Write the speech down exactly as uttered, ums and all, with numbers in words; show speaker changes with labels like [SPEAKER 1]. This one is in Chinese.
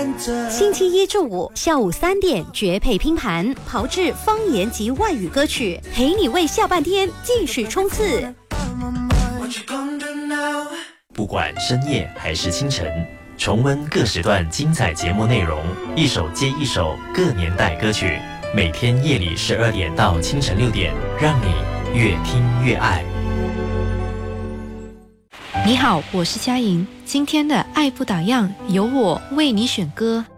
[SPEAKER 1] 星期一至五下午三点绝配拼盘，炮制方言及外语歌曲，陪你为下半天继续冲刺。
[SPEAKER 2] 不管深夜还是清晨，重温各时段精彩节目内容，一首接一首各年代歌曲，每天夜里十二点到清晨六点，让你越听越爱。
[SPEAKER 3] 你好，我是佳莹，今天的爱不打烊由我为你选歌。